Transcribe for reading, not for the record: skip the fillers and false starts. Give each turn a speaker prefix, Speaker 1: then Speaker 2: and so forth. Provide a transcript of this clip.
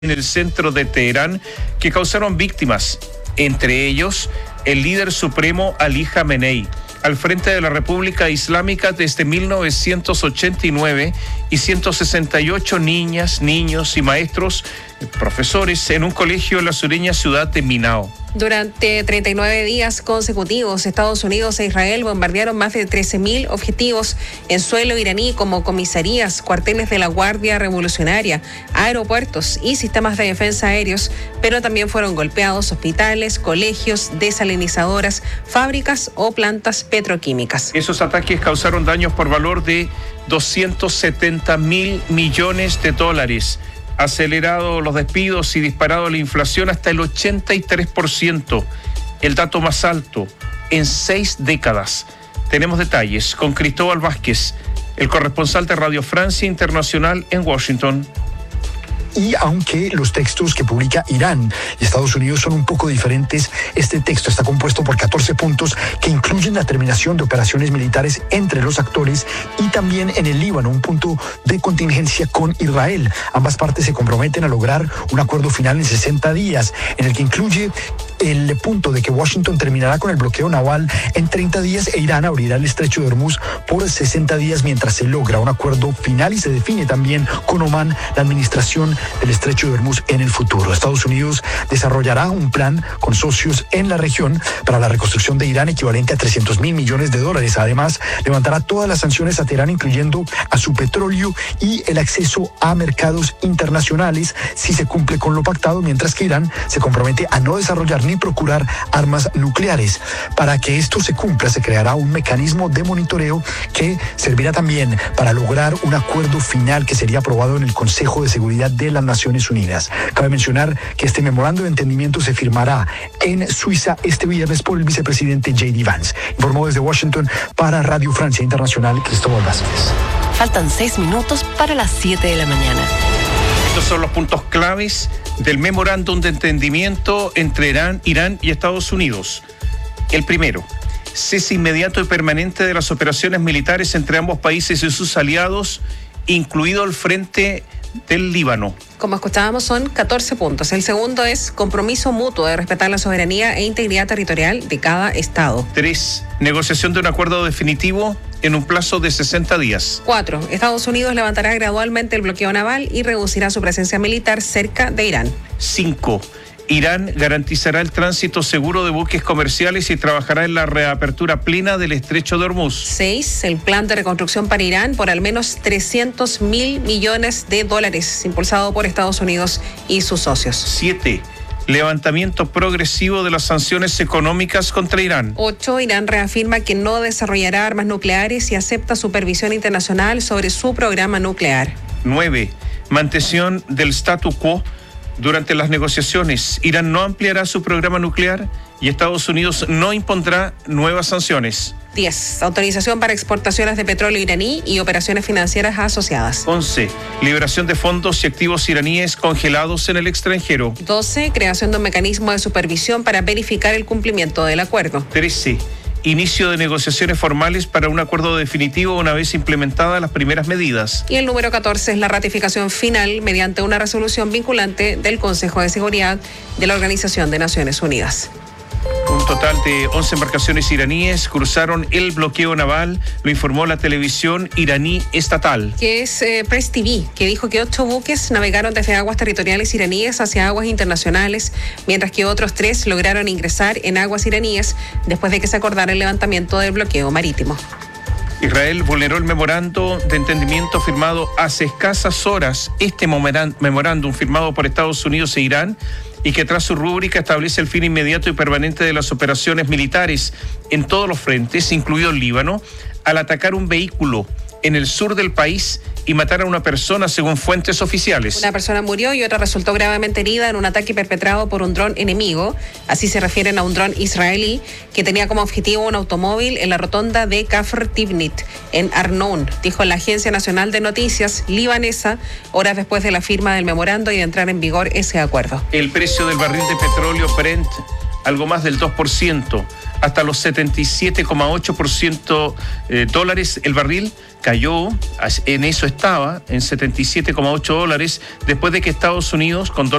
Speaker 1: en el centro de Teherán que causaron víctimas, entre ellos el líder supremo Ali Jamenei, al frente de la República Islámica desde 1989 y 168 niñas, niños y maestros, profesores en un colegio en la sureña ciudad de Minao.
Speaker 2: Durante 39 días consecutivos, Estados Unidos e Israel bombardearon más de 13.000 objetivos en suelo iraní como comisarías, cuarteles de la Guardia Revolucionaria, aeropuertos y sistemas de defensa aéreos, pero también fueron golpeados hospitales, colegios, desalinizadoras, fábricas o plantas petroquímicas.
Speaker 1: Esos ataques causaron daños por valor de 270.000 millones de dólares. Acelerado los despidos y disparado la inflación hasta el 83%, el dato más alto en 6 décadas. Tenemos detalles con Cristóbal Vázquez, el corresponsal de Radio Francia Internacional en Washington.
Speaker 3: Y aunque los textos que publica Irán y Estados Unidos son un poco diferentes, este texto está compuesto por 14 puntos que incluyen la terminación de operaciones militares entre los actores y también en el Líbano, un punto de contingencia con Israel. Ambas partes se comprometen a lograr un acuerdo final en 60 días, en el que incluye el punto de que Washington terminará con el bloqueo naval en 30 días e Irán abrirá el estrecho de Hormuz por 60 días mientras se logra un acuerdo final y se define también con Omán la administración del estrecho de Hormuz en el futuro. Estados Unidos desarrollará un plan con socios en la región para la reconstrucción de Irán equivalente a $300.000 millones. Además, levantará todas las sanciones a Teherán, incluyendo a su petróleo y el acceso a mercados internacionales si se cumple con lo pactado, mientras que Irán se compromete a no desarrollar ni procurar armas nucleares. Para que esto se cumpla, se creará un mecanismo de monitoreo que servirá también para lograr un acuerdo final que sería aprobado en el Consejo de Seguridad de las Naciones Unidas. Cabe mencionar que este memorando de entendimiento se firmará en Suiza este viernes por el vicepresidente J.D. Vance. Informó desde Washington para Radio Francia Internacional, Cristóbal Vázquez.
Speaker 4: Faltan 6 minutos para las 7 de la mañana.
Speaker 1: Estos son los puntos claves del memorándum de entendimiento entre Irán y Estados Unidos. El primero, cese inmediato y permanente de las operaciones militares entre ambos países y sus aliados, incluido el frente del Líbano.
Speaker 2: Como escuchábamos, son 14 puntos. El segundo es compromiso mutuo de respetar la soberanía e integridad territorial de cada estado.
Speaker 1: 3. Negociación de un acuerdo definitivo en un plazo de 60 días.
Speaker 2: 4. Estados Unidos levantará gradualmente el bloqueo naval y reducirá su presencia militar cerca de Irán.
Speaker 1: 5. Irán garantizará el tránsito seguro de buques comerciales y trabajará en la reapertura plena del estrecho de Hormuz.
Speaker 2: 6. El plan de reconstrucción para Irán por al menos $300.000 millones, impulsado por Estados Unidos y sus socios.
Speaker 1: 7. Levantamiento progresivo de las sanciones económicas contra Irán.
Speaker 2: 8. Irán reafirma que no desarrollará armas nucleares y acepta supervisión internacional sobre su programa nuclear.
Speaker 1: 9. Mantención del statu quo durante las negociaciones. Irán no ampliará su programa nuclear y Estados Unidos no impondrá nuevas sanciones.
Speaker 2: 10. Autorización para exportaciones de petróleo iraní y operaciones financieras asociadas.
Speaker 1: 11. Liberación de fondos y activos iraníes congelados en el extranjero.
Speaker 2: 12. Creación de un mecanismo de supervisión para verificar el cumplimiento del acuerdo.
Speaker 1: 13. Inicio de negociaciones formales para un acuerdo definitivo una vez implementadas las primeras medidas.
Speaker 2: Y el número 14 es la ratificación final mediante una resolución vinculante del Consejo de Seguridad de la Organización de Naciones Unidas.
Speaker 1: Un total de 11 embarcaciones iraníes cruzaron el bloqueo naval, lo informó la televisión iraní estatal.
Speaker 2: Que es Press TV, que dijo que 8 buques navegaron desde aguas territoriales iraníes hacia aguas internacionales, mientras que otros 3 lograron ingresar en aguas iraníes después de que se acordara el levantamiento del bloqueo marítimo.
Speaker 1: Israel vulneró el memorando de entendimiento firmado hace escasas horas. Este memorándum firmado por Estados Unidos e Irán y que tras su rúbrica establece el fin inmediato y permanente de las operaciones militares en todos los frentes, incluido el Líbano, al atacar un vehículo en el sur del país y matar a una persona según fuentes oficiales.
Speaker 2: Una persona murió y otra resultó gravemente herida en un ataque perpetrado por un dron enemigo. Así se refieren a un dron israelí que tenía como objetivo un automóvil en la rotonda de Kafr Tivnit, en Arnoun, dijo la Agencia Nacional de Noticias libanesa, horas después de la firma del memorando y de entrar en vigor ese acuerdo.
Speaker 1: El precio del barril de petróleo Brent algo más del 2%, hasta los 77,8% dólares el barril. Cayó, en eso estaba, en $77,8, después de que Estados Unidos, con